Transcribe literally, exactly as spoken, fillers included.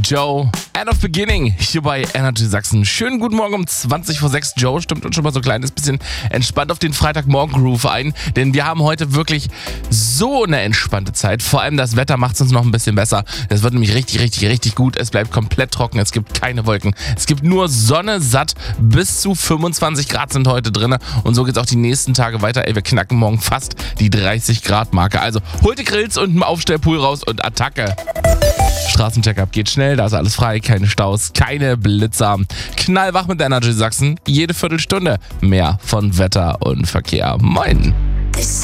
Joe, End of Beginning, hier bei Energy Sachsen. Schönen guten Morgen um zwanzig vor sechs. Joe stimmt uns schon mal so ein kleines bisschen entspannt auf den Freitagmorgen-Groove ein, denn wir haben heute wirklich so eine entspannte Zeit. Vor allem das Wetter macht es uns noch ein bisschen besser. Es wird nämlich richtig, richtig, richtig gut. Es bleibt komplett trocken, es gibt keine Wolken. Es gibt nur Sonne satt, bis zu fünfundzwanzig Grad sind heute drin. Und so geht es auch die nächsten Tage weiter. Ey, wir knacken morgen fast die dreißig Grad Marke. Also holt die Grills und einen Aufstellpool raus und Attacke. Straßencheckup geht schnell, da ist alles frei, keine Staus, keine Blitzer. Knallwach mit Energy Sachsen, jede Viertelstunde mehr von Wetter und Verkehr. Moin!